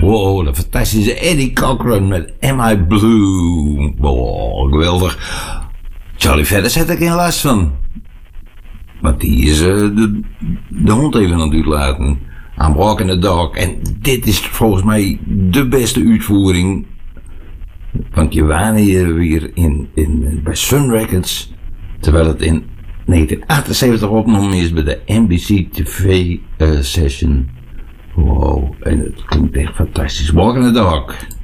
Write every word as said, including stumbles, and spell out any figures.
Wow, de fantastische Eddie Cochran met Am I Blue. Wow, geweldig. Charlie verder zet ik geen last van. Want die is uh, de, de hond even aan het uitlaten. I'm walking the dog. En dit is volgens mij de beste uitvoering. Want je waren hier weer in, in, bij Sun Records. Terwijl het in negentien achtenzeventig opgenomen is bij de N B C T V uh, session. Wow, en het klinkt echt fantastisch. Walking the dog.